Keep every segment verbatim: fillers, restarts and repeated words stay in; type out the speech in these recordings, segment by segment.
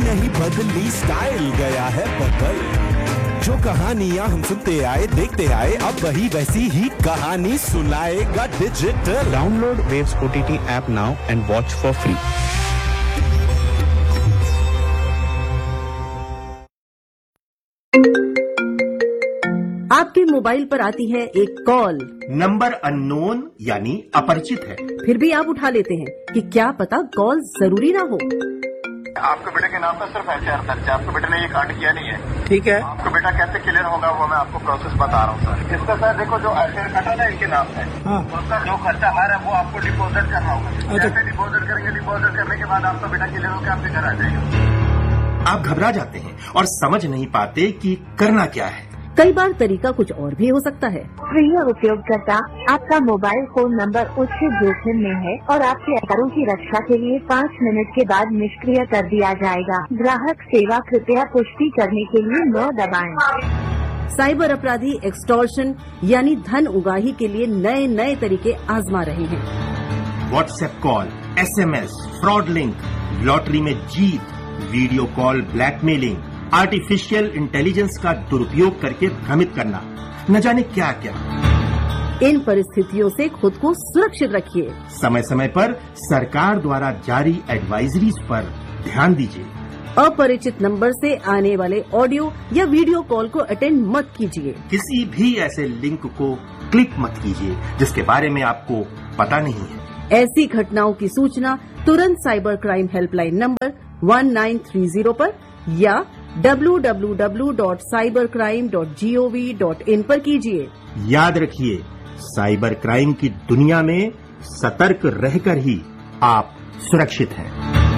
नहीं बदली स्टाइल, गया है बदल। जो कहानियां हम सुनते आए देखते आए, अब वही वैसी ही कहानी सुनाएगा digital. Download waves OTT app now and watch for free. आपके मोबाइल पर आती है एक कॉल, नंबर अननोन यानी अपरिचित है, फिर भी आप उठा लेते हैं कि क्या पता कॉल जरूरी ना हो। आपके बेटे के नाम पर सिर्फ एफ आई आर दर्ज है, आपके बेटे ने ये कांड किया नहीं है। ठीक है, आपका बेटा कैसे क्लियर होगा वो मैं आपको प्रोसेस बता रहा हूँ सर। इसका सर देखो जो एफ आई आर कटा ना इनके नाम है, हाँ। उसका जो खर्चा आ रहा है वो आपको डिपोजिट करना होगा। कैसे डिपोजिट करेंगे? डिपोजिट करने के बाद आपका बेटा क्लियर होकर आपके घर आ जाएगा। आप घबरा जाते हैं और समझ नहीं पाते कि करना क्या है। कई बार तरीका कुछ और भी हो सकता है। प्रिय उपयोगकर्ता, आपका मोबाइल फोन नंबर उच्च जोखिम में है और आपके आधारों की रक्षा के लिए पाँच मिनट के बाद निष्क्रिय कर दिया जाएगा। ग्राहक सेवा, कृपया पुष्टि करने के लिए नौ दबाएं। साइबर अपराधी एक्सटॉर्शन यानी धन उगाही के लिए नए नए तरीके आजमा रहे हैं। WhatsApp call, S M S, fraud link, lottery में जीत, video call blackmailing, artificial intelligence का दुरुपयोग करके भ्रमित करना, न जाने क्या क्या। इन परिस्थितियों से खुद को सुरक्षित रखिए। समय समय पर सरकार द्वारा जारी एडवाइजरीज पर ध्यान दीजिए। अपरिचित नंबर से आने वाले ऑडियो या वीडियो कॉल को अटेंड मत कीजिए। किसी भी ऐसे लिंक को क्लिक मत कीजिए जिसके बारे में आपको पता नहीं है। ऐसी घटनाओं की सूचना तुरंत cyber crime helpline number one nine three zero पर या W W W dot cyber crime dot G O V dot in पर कीजिए। याद रखिए, साइबर क्राइम की दुनिया में सतर्क रहकर ही आप सुरक्षित हैं।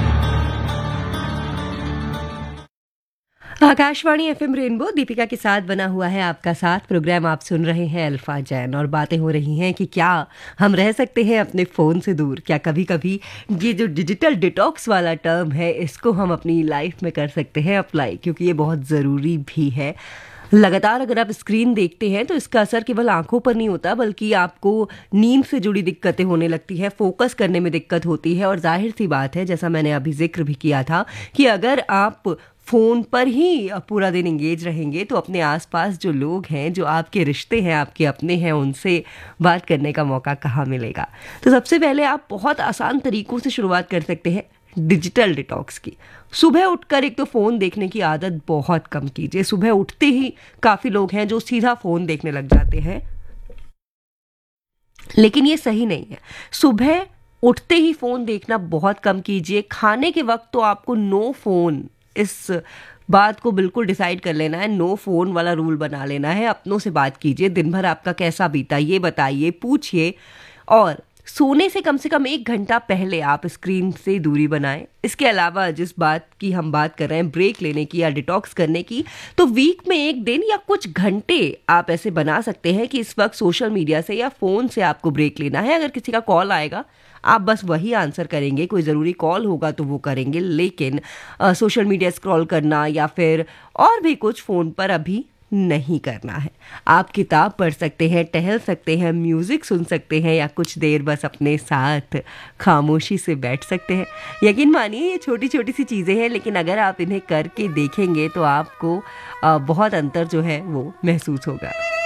आकाशवाणी एफएम रेनबो, दीपिका के साथ बना हुआ है आपका साथ। प्रोग्राम आप सुन रहे हैं अल्फा जैन, और बातें हो रही हैं कि क्या हम रह सकते हैं अपने फ़ोन से दूर। क्या कभी कभी ये जो डिजिटल डिटॉक्स वाला टर्म है इसको हम अपनी लाइफ में कर सकते हैं अप्लाई, क्योंकि ये बहुत ज़रूरी भी है। लगातार अगर आप स्क्रीन देखते हैं तो इसका असर केवल आंखों पर नहीं होता, बल्कि आपको नींद से जुड़ी दिक्कतें होने लगती है, फोकस करने में दिक्कत होती है। और जाहिर सी बात है, जैसा मैंने अभी जिक्र भी किया था, कि अगर आप फ़ोन पर ही पूरा दिन इंगेज रहेंगे तो अपने आसपास जो लोग हैं, जो आपके रिश्ते हैं, आपके अपने हैं, उनसे बात करने का मौका कहाँ मिलेगा। तो सबसे पहले आप बहुत आसान तरीकों से शुरुआत कर सकते हैं डिजिटल डिटॉक्स की। सुबह उठकर एक तो फ़ोन देखने की आदत बहुत कम कीजिए। सुबह उठते ही काफ़ी लोग हैं जो सीधा फ़ोन देखने लग जाते हैं, लेकिन ये सही नहीं है। सुबह उठते ही फ़ोन देखना बहुत कम कीजिए। खाने के वक्त तो आपको नो फ़ोन, इस बात को बिल्कुल डिसाइड कर लेना है, नो फ़ोन वाला रूल बना लेना है। अपनों से बात कीजिए, दिन भर आपका कैसा बीता ये बताइए, पूछिए। और सोने से कम से कम एक घंटा पहले आप स्क्रीन से दूरी बनाएं। इसके अलावा जिस बात की हम बात कर रहे हैं, ब्रेक लेने की या डिटॉक्स करने की, तो वीक में एक दिन या कुछ घंटे आप ऐसे बना सकते हैं कि इस वक्त सोशल मीडिया से या फ़ोन से आपको ब्रेक लेना है। अगर किसी का कॉल आएगा आप बस वही आंसर करेंगे, कोई ज़रूरी कॉल होगा तो वो करेंगे, लेकिन आ, सोशल मीडिया स्क्रॉल करना या फिर और भी कुछ फ़ोन पर अभी नहीं करना है। आप किताब पढ़ सकते हैं, टहल सकते हैं, म्यूज़िक सुन सकते हैं, या कुछ देर बस अपने साथ खामोशी से बैठ सकते हैं। यकीन मानिए ये छोटी छोटी सी चीज़ें हैं, लेकिन अगर आप इन्हें करके देखेंगे तो आपको बहुत अंतर जो है वो महसूस होगा।